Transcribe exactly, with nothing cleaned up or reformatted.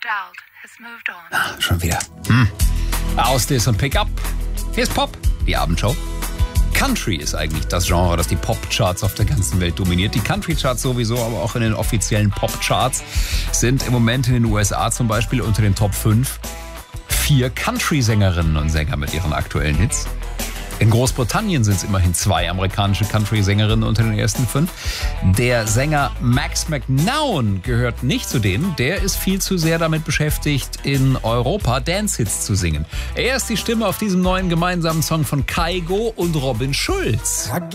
child has moved on. Ah, schon wieder. Hm. Aus Dis und Pick-up. Hier ist Pop, die Abendshow. Country ist eigentlich das Genre, das die Pop-Charts auf der ganzen Welt dominiert. Die Country-Charts sowieso, aber auch in den offiziellen Pop-Charts sind im Moment in den U S A zum Beispiel unter den Top fünf vier Country-Sängerinnen und Sänger mit ihren aktuellen Hits. In Großbritannien sind es immerhin zwei amerikanische Country-Sängerinnen unter den ersten fünf. Der Sänger Max McNown gehört nicht zu denen. Der ist viel zu sehr damit beschäftigt, in Europa Dance-Hits zu singen. Er ist die Stimme auf diesem neuen gemeinsamen Song von Kygo und Robin Schulz.